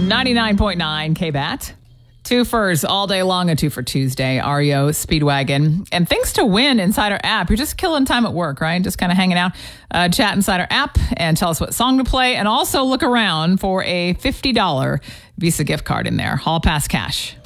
99.9 KBAT. Two furs all day long, a two for Tuesday, REO Speedwagon. And things to win inside our app. You're just killing time at work, right? Just kind of hanging out. Chat inside our app and tell us what song to play. And also look around for a $50 Visa gift card in there. Hall Pass Cash.